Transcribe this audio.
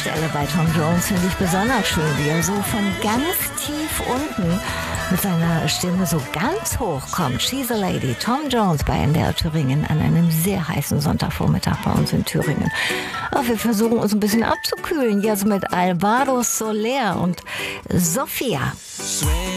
Stelle bei Tom Jones finde ich besonders schön, wie er so von ganz tief unten mit seiner Stimme so ganz hoch kommt. She's a Lady, Tom Jones bei NDR Thüringen an einem sehr heißen Sonntagvormittag bei uns in Thüringen. Aber wir versuchen uns ein bisschen abzukühlen, jetzt mit Alvaro Soler und Sophia.